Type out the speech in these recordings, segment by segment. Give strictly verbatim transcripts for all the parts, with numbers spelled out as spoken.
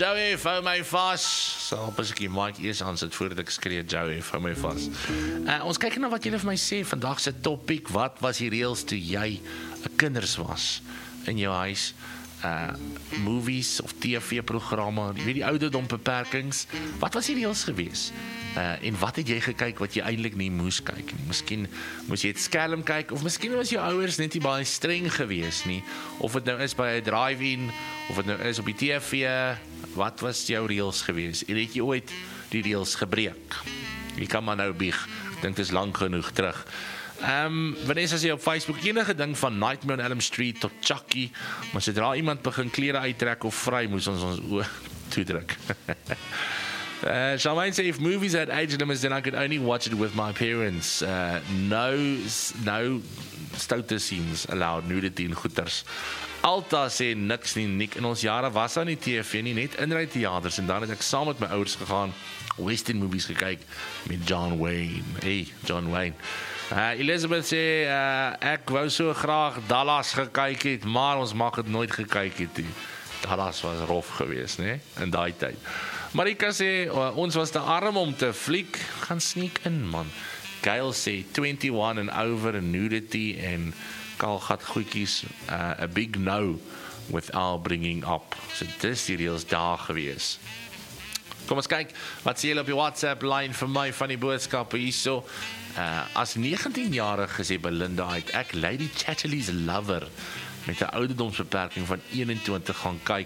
Joey, hou my vas. Sal pas ek die mic eers aan sit voordat ek skree, Joey, hou my vas. Uh, ons kyk na wat julle vir my sê, vandag se topic, wat was die reëls toe jy 'n kinders was in jou huis? Uh, movies of T V-programme, jy weet die ouderdombeperkings, wat was die reëls gewees? Uh, en wat het jy gekyk wat jy eintlik nie moes kyk nie? Miskien moes jy het skelm kyk, of miskien was jou ouers net nie baie streng gewees nie, of het nou is by 'n drive-in, of het nou is op die T V, wat was jou reëls gewees? En het jy ooit die reëls gebreek? Jy kan maar nou bieg, ek dink dit is lang genoeg terug. Um, Vanessa sê op Facebook, enige ding van Nightmare on Elm Street tot Chucky, maar sodra iemand begin klere uittrek of vry, moes ons ons oor toedruk. Uh, Charmaine say, if movies had age limits, then I could only watch it with my parents. Uh, no, no stoute scenes allowed, nudity en goeters. Alta sê niks nie, Nick, in ons jare was daar nie T V nie, net inry theaters, en dan het ek saam met my ouers gegaan, Western movies gekyk, met John Wayne. Hey, John Wayne. Uh, Elizabeth sê, uh, ek wou so graag Dallas gekyk het, maar ons mag het nooit gekyk het nie. Dallas was rof geweest, nee, in daai tyd. Marika sê, uh, ons was te arm om te fliek, gaan sneak in, man. Gail sê, twenty-one and over and nudity en kaalgat goedjies, uh, a big no with our bringing up. So dis die reels daar gewees. Kom ons kyk, wat sê julle op die WhatsApp line vir my van die boodskappe hierso. Uh, as negentien-jarige sê Belinda uit, ek Lady Chatterley's Lover met 'n ouderdomsbeperking van eenentwintig gaan kyk.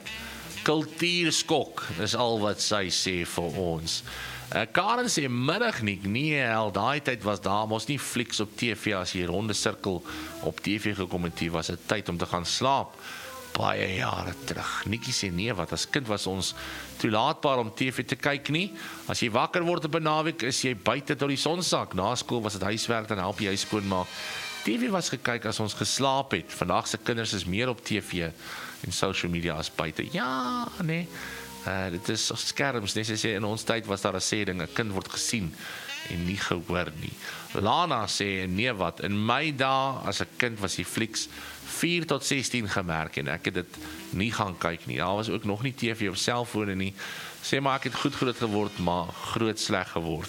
Kultuurskok is al wat sy sê vir ons. Uh, Karen sê middag nie, nee, hel, daai tyd was daar mos nie flieks op T V as jy ronde sirkel op T V gekom het, was dit tyd om te gaan slaap. Baie jare terug. Nikkie sê nee, wat as kind was ons toelaatbaar om T V te kyk nie. As jy wakker word op 'n naweek, is jy buite tot die son sak. Na skool was dit huiswerk, dan help jy huis skoonmaak. T V was gekyk as ons geslaap het. Vandag se kinders is meer op T V en social media as buite. Ja, nee. Uh, dit is skerms, nee, sy sê in ons tyd was daar 'n sê ding, 'n kind word gesien en nie gehoor nie. Lana sê nee wat, in my dae as 'n kind was die flieks vier tot sestien gemerk en ek het dit nie gaan kyk nie. Daar was ook nog nie T V op selfone nie. Sê maar ek het goed groot geword, maar groot sleg geword.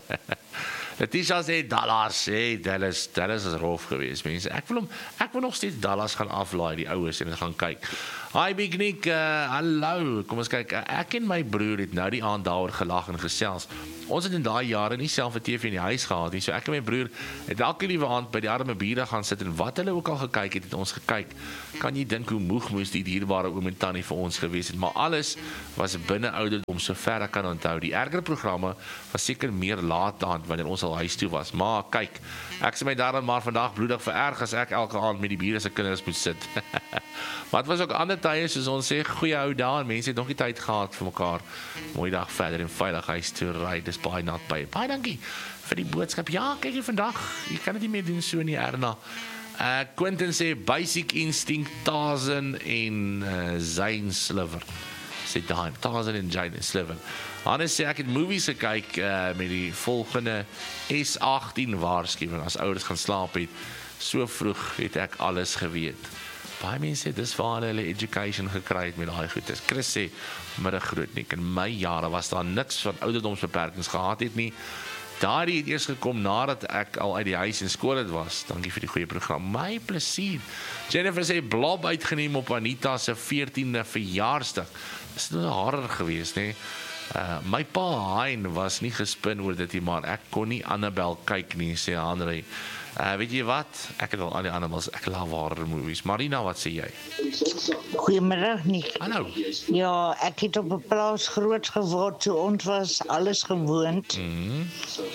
Letitia sê Dallas, hey, Dallas, Dallas is rof geweest, mense. Ek wil hom, ek wil nog steeds Dallas gaan aflaai, die oues, en gaan kyk. Hi Big Nick, uh, hallo, kom ons kyk, ek en my broer het nou die aand daaroor gelag en gesels. Ons het in daai jare nie self 'n T V in die huis gehad nie, so ek en my broer het elke liewe aand by die arme bure gaan sit en wat hulle ook al gekyk het, het ons gekyk. Kan jy dink hoe moeg moes die dierbare oom en tannie vir ons gewees het, maar alles was binne ouderdom so ver ek kan onthou. Die erger programme was seker meer laat aand wanneer ons al huis toe was, maar kyk, ek sê my daarom maar vandag bloedig vererg as ek elke aand met die bure se kinders moet sit. Maar het was ook ander tye, soos ons sê, goeie ou dae, en mense het nog nie tyd gehad vir mekaar. Mooi dag verder en veilig huis toe ry, dis baie nat by. Baie dankie vir die boodskap. Ja, kyk jy vandag, jy kan dit nie meer doen so nie, Erna. Uh, Quentin sê, Basic Instinct, Tarzan en uh, Zane Sliver. Sê daai, Tarzan en Zane Sliver. Hannes sê, ek het movies gekyk uh, met die volgende S agttien waarskuwing, as ouers gaan slaap het, so vroeg het ek alles geweet. Baie mense sê, dis waar hulle education gekry het met daai goedes. Chris sê, middag grootnik, in my jare was daar niks van ouderdomsbeperkings gehad het nie. Daardie het eers gekom nadat ek al uit die huis en skool het was. Dankie vir die goeie program. My plesier. Jennifer sê, Blob uitgeneem op Anita se veertiende verjaarsdag. Dis nou 'n horror geweest, nee. Uh, my pa Hein was nie gespin oor dit nie, maar ek kon nie Annabelle kyk nie, sê Henry. Uh, weet jy wat? Ek het al al die animals, ek love horror movies. Marina, wat sê jy? Goeiemiddag, Nick. Hallo. Ja, ek het op 'n plaas groot geword, so ons was alles gewoond. Mm.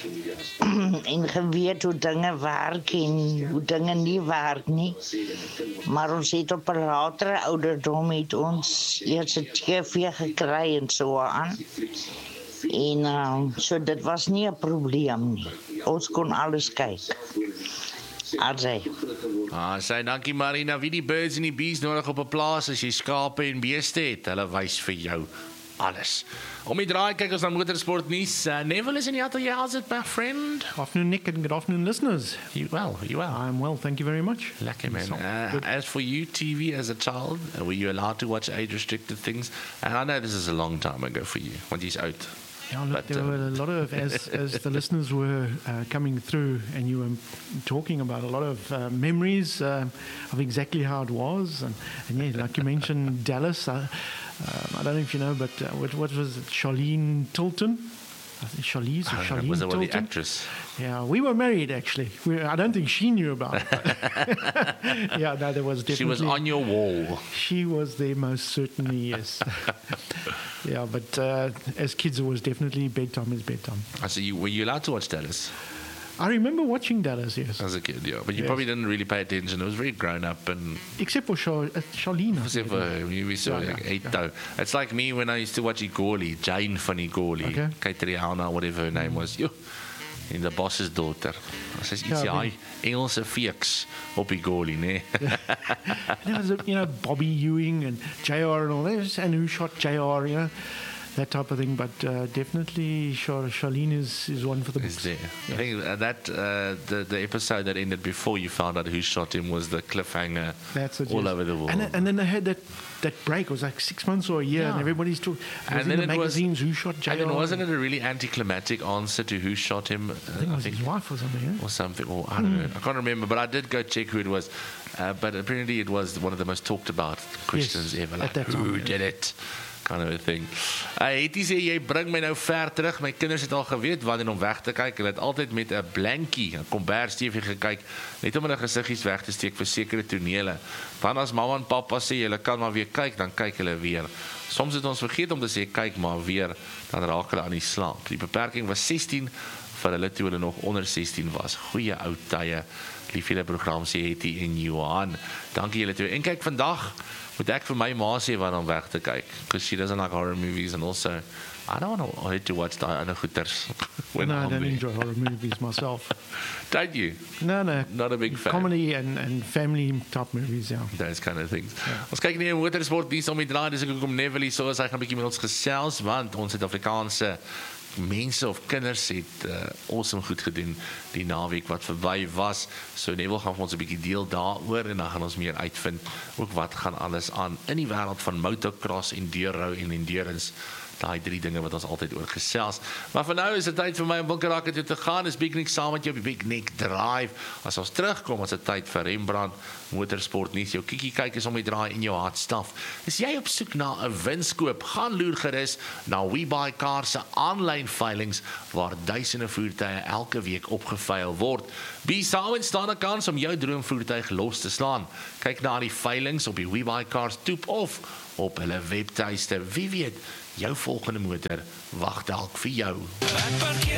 En geweet hoe dinge werk en hoe dinge nie werk nie. Maar ons het op 'n latere ouderdom het ons eers 'n T V gekry en so aan. En uh, so dit was nie 'n probleem nie. Ons kon alles kyk. Arzai. Ah, sê dankie Marina, wie die birds en die bees nodig op 'n plaas as jy skape en beeste het, hulle wys vir jou. alles. Om die draai kyk ons na motorsport nuus. Uh, Neville is in die ateljee. How's it, my friend? Afternoon, Nick, and good afternoon, listeners. You well? You well? I'm well, thank you very much. Lekker man. So, Uh, good. as for you, T V as a child, uh, were you allowed to watch age-restricted things? And I know this is a long time ago for you, when he's out. Yeah, look, But, there um, were a lot of, as, as the listeners were uh, coming through and you were talking about a lot of uh, memories uh, of exactly how it was. And, and yeah, like you mentioned, Dallas, uh, um, I don't know if you know, but uh, what, what was it, Charlene Tilton? I think Charlize or I don't know, Charlene was it one of the Tilton? actress? Yeah, we were married actually. We, I don't think she knew about it. Yeah, no, there was definitely. She was on your wall. She was there most certainly, yes. Yeah, but uh, as kids, it was definitely bedtime is bedtime. I said, you, were you allowed to watch Dallas I remember watching Dallas, yes. as a kid? Yeah, but you Yes. probably didn't really pay attention. It was very grown up and Except for Char- uh, Charlene. I except think. for we saw Yeah, like yeah, eight yeah. though. It's like me when I used to watch Igoli, Jane van Igoli, Okay. Catriana, whatever her name was. Jo, en the boss's daughter. Sy is iets Ja, daai Engelse feeks op Igoli, né? And there was, you know, Bobby Ewing and J R and all that, and who shot J R, you know, that type of thing. But uh, definitely Char- Charlene is, is one for the Is books. there? I think uh, that uh, the the episode that ended before you found out who shot him was the cliffhanger That's it, all yes. over the world. And, and then they had that, that break. It was like six months or a year, Yeah. and everybody's talking. And And then in the it was- magazines, who shot J R? And then wasn't it a really anticlimactic answer to who shot him? Uh, I think it was his wife or something, yeah? or something, or I don't know. I can't remember, but I did go check who it was. Uh, but apparently, it was one of the most talked about questions Yes, ever. at Like, that time, who yes. did it? Kind of a thing. Uh, Hetty sê jy bring my nou ver terug. My kinders het al geweet wanneer om weg te kyk. Hulle het altyd met 'n blankie, 'n kombers T V gekyk, net om hulle gesiggies weg te steek vir sekere tonele. Dan as mamma en pappa sê julle kan maar weer kyk, dan kyk hulle weer. Soms het ons vergeet om te sê kyk maar weer, dan raak hulle aan die slaap. Die beperking was sestien vir hulle toe hulle nog onder sestien was. Goeie ou tye. Lief julle program sê Hetty en Johan. Dankie julle twee. En kyk vandag moet ek vir my ma sê wanneer om weg te kyk, because she doesn't like horror movies, and also I don't want her to watch die ander goeters when No, I I'm don't there. enjoy horror movies myself. Don't you? No, no. Not a big fan. Comedy and, and family type movies, yeah. Those kind of things. Ons kyk nie motorsport nuus om die draai, dis ek kom Neville so as hy gaan 'n bietjie met ons gesels, want ons Suid-Afrikaanse mense of kinders het uh, awesome goed gedoen die naweek wat verby was. So Neville gaan vir ons 'n bietjie deel daaroor en dan gaan ons meer uitvind ook wat gaan alles aan in die wêreld van motocross en deurhou en endurance. Daai drie dinge wat ons altyd oor gesels. Maar vir nou is dit tyd vir my om Winkelrakke toe te gaan. Dis Big Nick saam met jou op die Big Nick Drive. As ons terugkom, is dit tyd vir Rembrandt Motorsport nuus. Jou kiekie kyk is om die draai in jou hartstaf. Is jy op soek na 'n winskoop? Gaan loer gerus na WeBuyCar se aanlyn veilings waar duisende voertuie elke week opgeveil word. Be saam en staan 'n kans om jou droomvoertuig los te slaan. Kyk na die veilings op die WeBuyCar stoep of op hulle webtuiste. Wie weet, jou volgende motor wag dalk vir jou. Ek parkeer